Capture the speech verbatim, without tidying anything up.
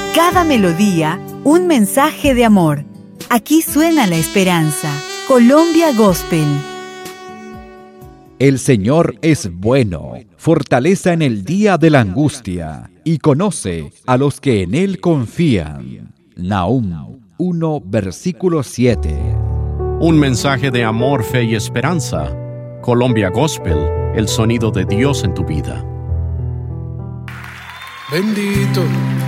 Cada melodía, un mensaje de amor. Aquí suena la esperanza. Colombia Gospel. El Señor es bueno, fortaleza en el día de la angustia, y conoce a los que en Él confían. Nahum uno, versículo siete. Un mensaje de amor, fe y esperanza. Colombia Gospel, el sonido de Dios en tu vida. Bendito